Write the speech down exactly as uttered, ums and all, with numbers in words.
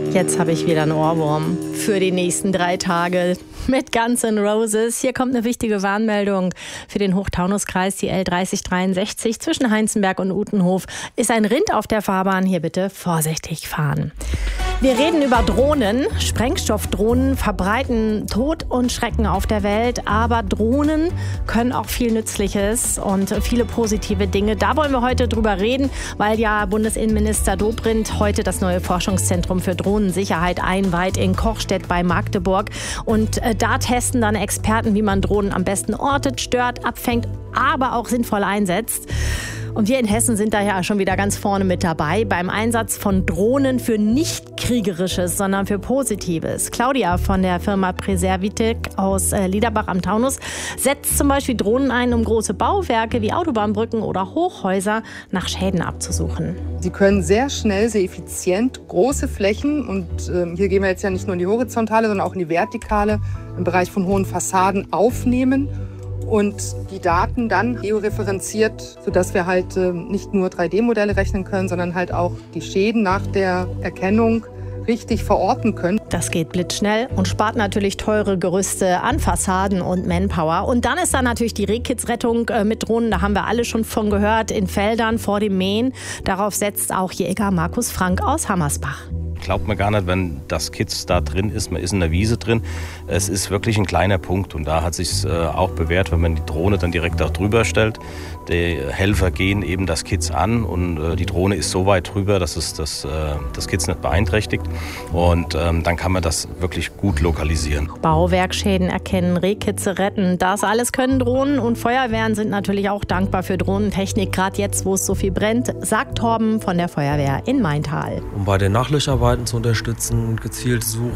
Jetzt habe ich wieder einen Ohrwurm für die nächsten drei Tage mit Guns N' Roses. Hier kommt eine wichtige Warnmeldung für den Hochtaunuskreis. Die L dreißig dreiundsechzig zwischen Heinzenberg und Utenhof ist ein Rind auf der Fahrbahn. Hier bitte vorsichtig fahren. Wir reden über Drohnen. Sprengstoffdrohnen verbreiten Tod und Schrecken auf der Welt. Aber Drohnen können auch viel Nützliches und viele positive Dinge. Da wollen wir heute drüber reden, weil ja Bundesinnenminister Dobrindt heute das neue Forschungszentrum für Drohnensicherheit einweiht in Kochstedt bei Magdeburg. Und äh, da testen dann Experten, wie man Drohnen am besten ortet, stört, abfängt, aber auch sinnvoll einsetzt. Und wir in Hessen sind da ja schon wieder ganz vorne mit dabei beim Einsatz von Drohnen für nicht kriegerisches, sondern für Positives. Claudia von der Firma Preservitec aus Liederbach am Taunus setzt zum Beispiel Drohnen ein, um große Bauwerke wie Autobahnbrücken oder Hochhäuser nach Schäden abzusuchen. Sie können sehr schnell, sehr effizient große Flächen, und äh, hier gehen wir jetzt ja nicht nur in die horizontale, sondern auch in die vertikale, im Bereich von hohen Fassaden aufnehmen und die Daten dann georeferenziert, sodass wir halt äh, nicht nur drei D Modelle rechnen können, sondern halt auch die Schäden nach der Erkennung richtig verorten können. Das geht blitzschnell und spart natürlich teure Gerüste an Fassaden und Manpower. Und dann ist da natürlich die Rehkitzrettung äh, mit Drohnen. Da haben wir alle schon von gehört, in Feldern vor dem Mähen. Darauf setzt auch Jäger Markus Frank aus Hammersbach. Glaubt man gar nicht, wenn das Kitz da drin ist, man ist in der Wiese drin. Es ist wirklich ein kleiner Punkt und da hat sich äh, auch bewährt, wenn man die Drohne dann direkt auch drüber stellt. Die Helfer gehen eben das Kitz an und äh, die Drohne ist so weit drüber, dass es das, äh, das Kitz nicht beeinträchtigt und ähm, dann kann man das wirklich gut lokalisieren. Bauwerkschäden erkennen, Rehkitze retten, das alles können Drohnen und Feuerwehren sind natürlich auch dankbar für Drohnentechnik, gerade jetzt, wo es so viel brennt, sagt Torben von der Feuerwehr in Maintal. Um bei den Nachlöscharbeiten zu unterstützen und gezielte Suche